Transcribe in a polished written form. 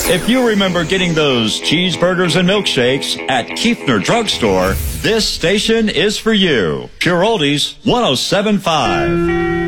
If you remember getting those cheeseburgers and milkshakes at Kiefner Drugstore, this station is for you. Pure Oldies 107.5.